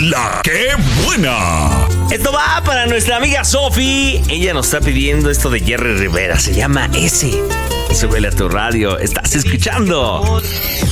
La que buena. Esto va para nuestra amiga Sofi. Ella nos está pidiendo esto de Jerry Rivera. Se llama Ese. Súbele a tu radio. Estás escuchando